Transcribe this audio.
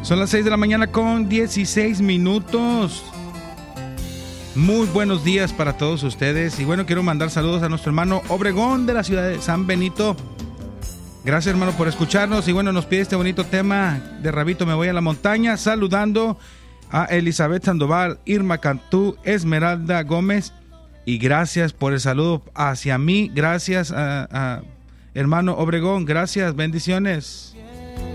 Son las 6 de la mañana con 16 minutos. Muy buenos días para todos ustedes. Y bueno, quiero mandar saludos a nuestro hermano Obregón de la ciudad de San Benito. Gracias, hermano, por escucharnos. Y bueno, nos pide este bonito tema de Rabito Me Voy a la Montaña. Saludando a Elizabeth Sandoval, Irma Cantú, Esmeralda Gómez. Y gracias por el saludo hacia mí. Gracias a hermano Obregón. Gracias, bendiciones.